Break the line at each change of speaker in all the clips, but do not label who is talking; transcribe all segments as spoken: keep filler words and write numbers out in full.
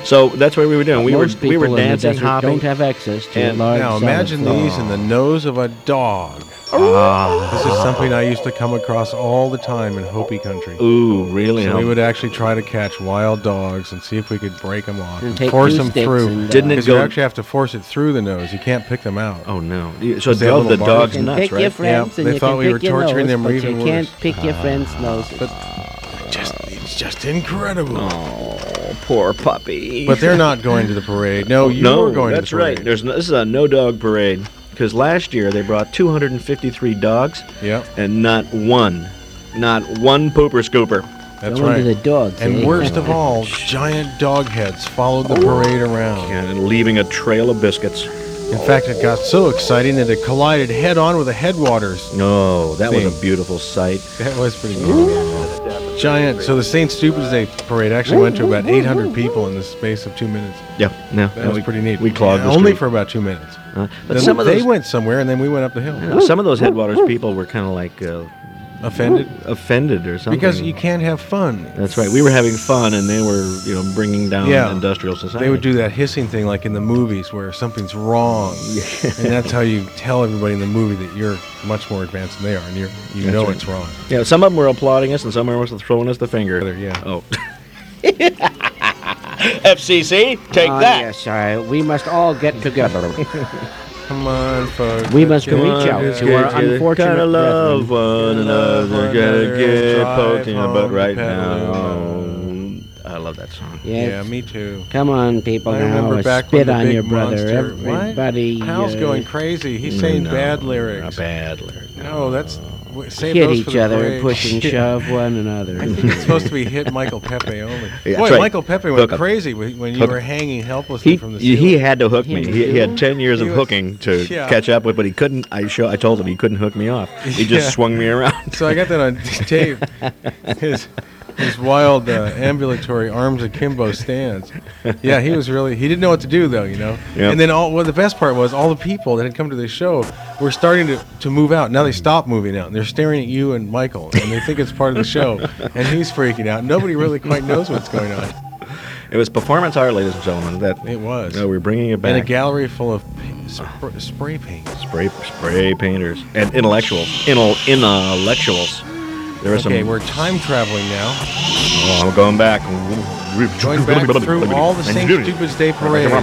So that's what we were doing. We were
Most
we were
people in the
dancing,
desert
hopping.
don't have access to a
and-
large
Now
salad
imagine
floor.
these in the nose of a dog.
Ah.
This is something I used to come across all the time in Hopi country.
Ooh, really?
So
Huh?
we would actually try to catch wild dogs and see if we could break them off
And
and,
take
force
two
them
sticks
through.
and, uh,
Didn't it
Because
go-
you actually have to force it through the nose. You can't pick them out.
Oh no! You- So it
They have
drove the
little bars.
dogs
You can
nuts,
pick
right?
your friends
Yeah,
and
they
you
thought
can
we
pick
were
your
torturing
nose,
them
but
even
you can't
worse.
pick your friends' noses.
But just, it's just incredible.
Oh, poor puppy.
But they're not going to the parade. No, you
no,
were going
that's
to the parade.
right. There's no, this is a no dog parade because last year they brought two hundred fifty-three dogs
Yep,
and not one, not one pooper scooper.
that's
Going to the
right.
dogs.
And
eh?
worst of all, giant dog heads followed the parade around.
And leaving a trail of biscuits.
In fact, it got so exciting that it collided head-on with the headwaters.
Oh, that was
Thing.
a beautiful sight.
That was pretty good. Giant. So the Saint Stupid's Day parade actually went to about eight hundred people in the space of two minutes.
Yeah, no,
That
no,
was
we,
pretty neat.
We clogged
Yeah,
the
only
street.
for about two minutes.
Uh, but
Then
some of
they
those,
went somewhere, and then we went up the hill.
you know, some of those Headwaters people were kind of like uh,
Offended
offended or something.
because you can't have fun.
That's right. We were having fun, and they were, you know, bringing down
Yeah.
industrial society.
They would do that hissing thing like in the movies where something's wrong, and that's how you tell everybody in the movie that you're much more advanced than they are, and you're, you
That's
know
right.
it's wrong.
Yeah, some of them were applauding us, and some of them were throwing us the finger.
Yeah.
Oh. F C C, take
Ah,
that.
yes, uh, we must all get together.
Come on, folks.
We
let's
must
get
reach out
together.
to our unfortunate
Gotta love one
Love
another,
one
gotta
another,
get
drive
poked in the butt
home,
right
pedaling.
now. I love that song.
Yes.
Yeah, me too.
Come on, people,
I
now.
remember
uh,
back
spit
when the
on
big
your brother.
monster- What?
Everybody.
Hal's
uh,
going crazy. He's saying
No,
bad
A
lyrics.
bad lyric.
No, that's w- save
hit
those
each
for the
other,
parade.
push and
Yeah.
shove one another.
I think it's supposed to be hit Michael Pepe only.
Yeah,
Boy,
that's right.
Michael Pepe went
Hook 'em.
crazy when when you
Hook
were
'em.
hanging helplessly
He,
from the
he
ceiling.
had to hook me.
Him
He, he had
too?
ten years
He
of
was-
hooking to
yeah.
catch up with, but he couldn't. I show. I told him he couldn't hook me off. He just
Yeah.
swung me around.
So I got that on tape. His his wild uh, ambulatory arms akimbo stands. Yeah, he was really. He didn't know what to do though, you know.
Yep.
And then all. Well, the best part was all the people that had come to the show were starting to, to move out. Now they stopped moving out. And they're staring at you and Michael, and they think it's part of the show. And he's freaking out. Nobody really quite knows what's going on.
It was performance art, ladies and gentlemen. That
It was.
No, we're bringing it
And a
back.
gallery full of pa- spr- spray paint.
Spray spray painters and intellectuals. Intel, intellectuals. There was
Okay,
some.
we're time traveling now.
Oh, I'm going back.
Going back through all the Saint Stupid's Day parade.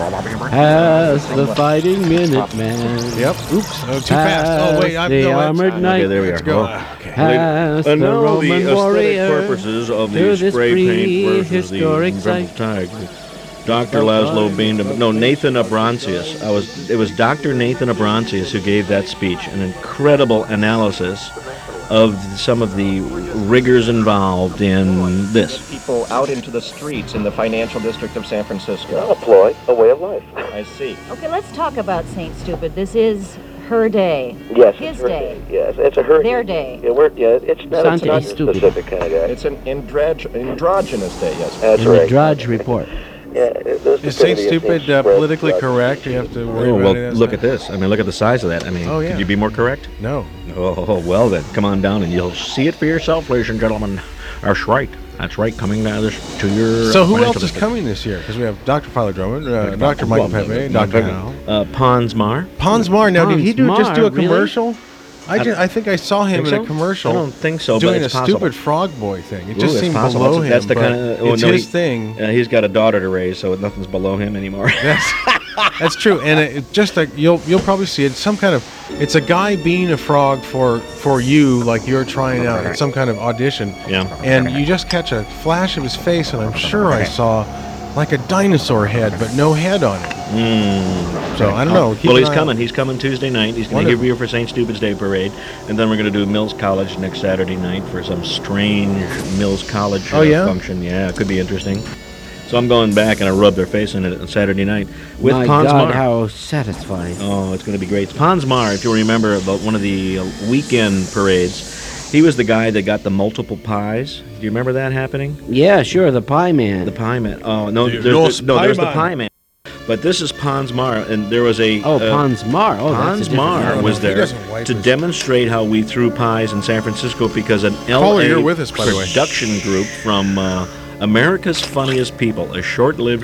Pass the fighting minute man.
Yep. Oops. Oh, too fast. Oh, wait. I'm
the
no, let's-
armored
Okay,
knight.
there we
Let's
are.
go.
Oh.
Okay.
Pass the
And now the
Roman
aesthetic
warrior.
purposes of
to
the
this
spray paint versus the
prehistoric
Purple
sight.
Tag. Doctor Laszlo Bean, no, Nathan Abranциus. I was, it was Doctor Nathan Abranциus who gave that speech, an incredible analysis of some of the rigors involved in this.
People out into the streets in the financial district of San Francisco.
A ploy, a way of life.
I see.
Okay, let's talk about Saint Stupid. This is her day.
Yes,
His
it's her
day.
Yes, it's a her.
Their day.
Yeah, we're, yeah it's not, it's
Sante
not a
Stupid.
specific kind of guy.
It's an androg- androgynous day, yes.
That's
In
right.
the Drudge Report.
Yeah, those
Is Saint
stupidity
Stupid
seems
uh,
spread
politically
throughout the
correct? You have to worry
Oh,
about
well,
any of that
look
stuff?
at this. I mean, look at the size of that. I mean,
Oh, yeah.
could you be more correct?
No.
Oh, well then, come on down and you'll see it for yourself, ladies and gentlemen. That's right. That's right. Coming down this to your.
So who
financial
else is
district.
coming this year? Because we have Doctor Philo Drummond, uh,
Doctor
Doctor Michael
Well,
Pepe,
uh,
Doctor Hal.
Uh, Pons Mar.
Pons Mar. Now, did he do
Pons
just do a
Mar, really?
commercial? I, just, I think I saw him
Think
in
so?
a commercial.
I don't think so, but
doing
it's
a
possible.
stupid frog boy thing. It
Ooh,
just
it's
seemed
possible.
below
That's-
him.
that's the
but
kinda- oh,
it's
no,
his
he-
thing.
Uh, he's got a daughter to raise, so nothing's below him anymore.
That's that's true, and it, it just like you'll you'll probably see it. Some kind of it's a guy being a frog for for you, like you're trying out. It's some kind of audition.
Yeah.
And you just catch a flash of his face, and I'm sure I saw like a dinosaur head, but no head on it.
Mm.
So I don't know. Keep
Well,
an
he's
eye
coming.
out.
He's coming Tuesday night. He's going to
Wonderful.
give you for Saint Stupid's Day parade, and then we're going to do Mills College next Saturday night for some strange Mills College uh,
Oh, yeah?
function. Yeah, it could be interesting. So I'm going back and I rub their face in it on Saturday night with
My
Pons
God,
Mar.
how satisfying.
Oh, it's going to be great. Pons Mar, if you remember about one of the uh, weekend parades, he was the guy that got the multiple pies. Do you remember that happening?
Yeah, sure, the Pie Man.
The pie man. Oh no,
The
there's,
Los
the, no, there's the
Pie Man.
pie man. But this is Pons Mar, and there was a
oh,
uh,
Pons Mar. Oh, that's a
Pons
different
Mar
one.
was
He
there
doesn't wipe
to
his-
demonstrate how we threw pies in San Francisco because an L
Caller,
A
you're with us, by the way.
production group from uh, America's Funniest People, a short-lived